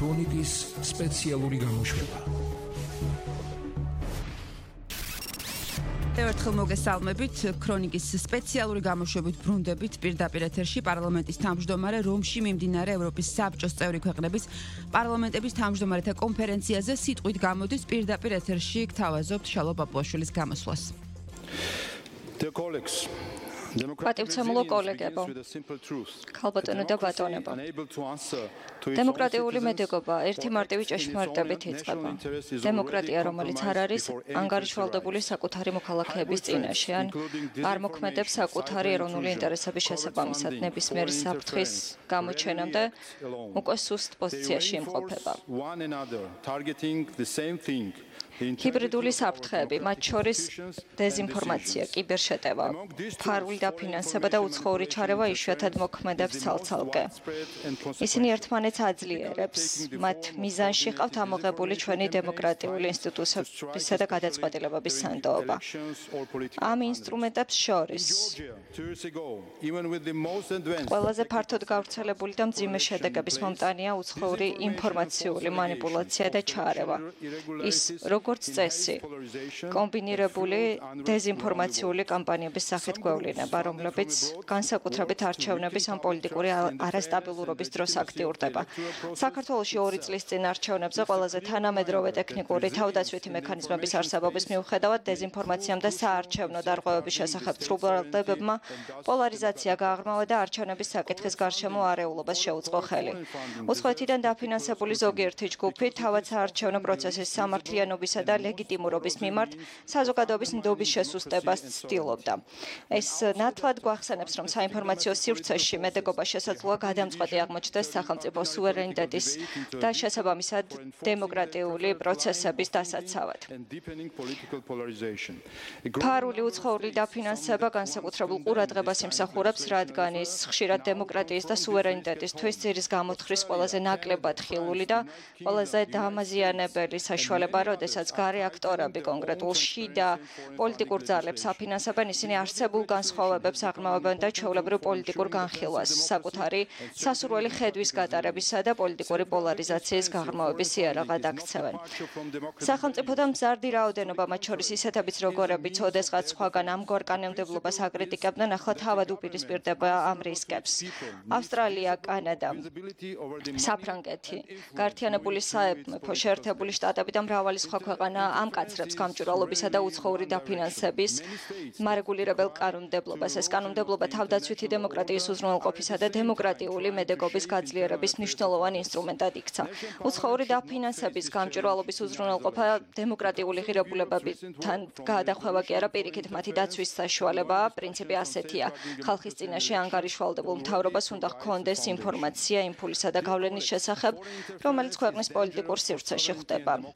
ქრონიკის სპეციალური გამოშვება. ერთხელ მოგესალმებით ქრონიკის სპეციალური გამოშვებით ბრუნდებით პირდაპირ ეთერში პარლამენტის თავმჯდომარე რომში მიმდინარე ევროპის საბჭოს წევრი ქვეყნების პარლამენტების თავმჯდომარეთა კონფერენციაზე სიტყვით გამოდის პირდაპირ ეთერში გთავაზობთ შალო პაპუაშვილის გამოსვლას. პატივცემულო კოლეგებო, ქალბატონო და ბატონებო, დემოკრატიული მედეგობა ერთი მარტივი ჭეშმარიტებით იწყება. დემოკრატია, რომელიც არ არის ანგარიშვალდებული საკუთარი მოქალაქეების წინაშე, ან არ მოქმედებს საკუთარი ეროვნული ინტერესების შესაბამისად ნებისმიერი საფრთხის გამოჩენამდე, უკვე სუსტ პოზიციაში იმყოფება. ჰიბრიდული საფრთხეები, მათ შორის დეზინფორმაცია, კიბერშეტევა, ფარული დაფინანსება და უცხოური ჩარევა იშვიათად მოქმედებს ცალ-ცალკე. ისინი ერთმანეთს აძლიერებს, მათ მიზანში ყავთ ამოღებული ჩვენი დემოკრატიული ინსტიტუტებისა და გადაწყვეტილებების სანდოობა. ამ ინსტრუმენტებს შორის ყველაზე ფართოდ გავრცელებული და მძიმე შედეგების მომტანია უცხოური ინფორმაციული მანიპულაცია და ჩარევა. ის როგორც წესი, კომბინირებული დეზინფორმაციული კამპანიების სახით გვევლინება, რომლებიც განსაკუთრებით არჩევნების ან პოლიტიკური არასტაბილურობის დროს აქტიურდება. საქართველოში 2 წლის წინ არჩევნებზე ყველაზე თანამედროვე ტექნიკური თავდაცვითი მექანიზმების არსებობის მიუხედავად დეზინფორმაციამ და საარჩევნო დარღვევების შესახებ ცრუბრალდებებმა პოლარიზაცია გააღრმავა და არჩევნების საკითხის გარშემო არეულობას შეუწყო ხელი. უცხოეთიდან დაფინანსებული ზოგიერთი ჯგუფი თავად საარჩევნო პროცესის სამართლიანობისა და ლეგიტიმურობის მიმართ საზოგადოების ნდობის შესუსტებას ცდილობდა. ეს ნათლად გვახსენებს, რომ საინფორმაციო სივრცეში მედეგობა შესაძლოა გადამწყვეტი აღმოჩნდეს სახელმწიფო სუვერენიტეტის და შესაბამისად დემოკრატიული პროცესების დასაცავად. ფარული უცხოური დაფინანსება განსაკუთრებულ ყურადღებას იმსახურებს, რადგან ის ხშირად დემოკრატიის და სუვერენიტეტისთვის ძირის გამოთხრის ყველაზე ნაკლებად ხილული და ყველაზე დამაზიანებელი საშუალება, როდესაც გარე აქტორები კონკრეტულ შიდა პოლიტიკურ ძალებს აფინანსებენ, ისინი არსებულ განსხვავებებს აღრმავებენ და ჩვეულებრივ პოლიტიკურ განხილვას, საკუთარი სასურველი ხედვის გატარებისა და პოლიტიკური პოლარიზაციის გაღრმავების იარაღად აქცევენ. სახელმწიფოდან მზარდი რაოდენობა, მათ შორის ისეთებიც, როგორებიც ოდესღაც სხვაგან ამგვარ კანონმდებლობას აკრიტიკებდნენ, ახლა თავად უპირისპირდება ამ რისკებს. ავსტრალია, კანადა, საფრანგეთი, გაერთიანებული სამეფო, შეერთებული შტატები და მრავალი სხვა ქვეყანა ამკაცრებს გამჭვირვალობისა და უცხოური დაფინანსების მარეგულირებელ კანონმდებლობას. ეს კანონმდებლობა თავდაცვითი დემოკრატიის უზრუნველყოფისა და დემოკრატიული მედეგობის გაძლიერების მნიშვნელოვანი ინსტრუმენტად იქცა. უცხოური დაფინანსების გამჭვირვალობის უზრუნველყოფა დემოკრატიული ღირებულებებთან გადახვევა კი არა, პირიქით მათი დაცვის საშუალებაა. პრინციპი ასეთია: ხალხის წინაშე ანგარიშვალდებულ მთავრობას უნდა ჰქონდეს ინფორმაცია იმპულსისა და გავლენის შესახებ, რომელიც ქვეყნის პოლიტიკურ სივრცეში ხდება.